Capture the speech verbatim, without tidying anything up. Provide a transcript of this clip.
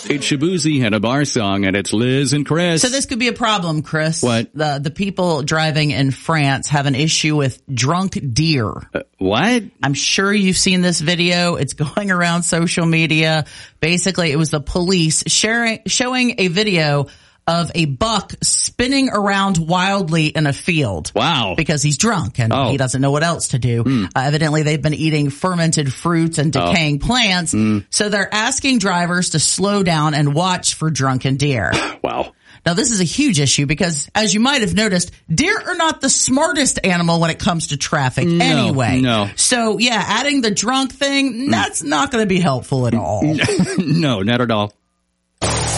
It's Shaboozey had a bar song, and it's Liz and Chris. So this could be a problem, Chris. What? The the people driving in France have an issue with drunk deer. Uh, what? I'm sure you've seen this video. It's going around social media. Basically, it was the police sharing, showing a video of a buck spinning around wildly in a field. Wow. Because he's drunk and oh. he doesn't know what else to do. Mm. Uh, evidently, they've been eating fermented fruits and decaying oh. plants. Mm. So they're asking drivers to slow down and watch for drunken deer. Wow. Now, this is a huge issue because, as you might have noticed, deer are not the smartest animal when it comes to traffic no, anyway. No. So, yeah, adding the drunk thing, that's not going to be helpful at all. No, not at all.